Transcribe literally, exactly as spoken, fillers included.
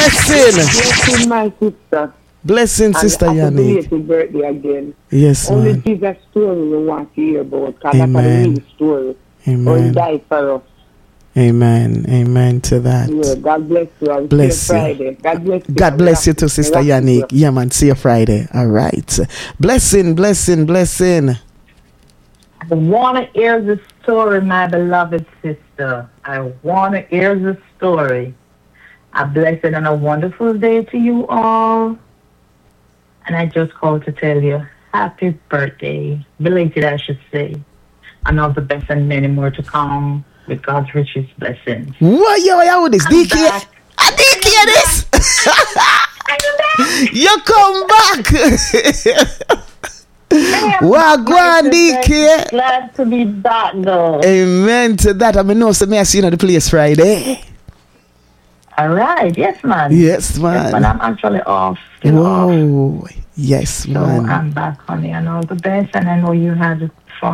Blessing. Blessing, my sister. Blessing, Sister and Yannick. Happy birthday again. Yes, Only man. Jesus story we want to hear about. Because that's Amen. a real story. Amen. Or he died for us. Amen. Amen to that. Yeah, God bless you. I'll Bless see you you. Friday. God bless you. God bless you too, Sister Yannick. You. Yeah, man. See you Friday. All right. Blessing, blessing, blessing. I want to hear the story, my beloved sister. I want to hear the story. A blessed and a wonderful day to you all. And I just called to tell you, happy birthday. Belated, I should say. And all the best and many more to come with God's richest blessings. What yo, yo, this? I'm D K? back. I D K this? You come back. Wagwan D K. Glad to be back, though. Amen to that. I mean, no, so may I see you at the place Friday? All right. Yes, man. Yes, man. Yes, man. I'm actually off. Still off. Whoa. Yes, So man. I'm back, honey, and all the best. And I know you had